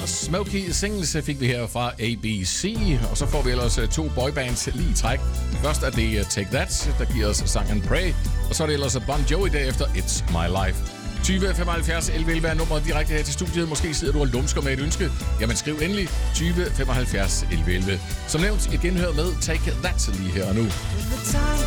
Smokey Singles fik vi her fra ABC, og så får vi ellers 2 boybands lige i træk. Først er det Take That, der giver os sangen Pray, og så er det ellers Bon Jovi derefter It's My Life. 20 75 11 11 er nummeret direkte her til studiet. Måske sidder du og lumsker med et ønske. Jamen skriv endelig 20 75 11 11. Som nævnt, et genhør med Take That lige her og nu.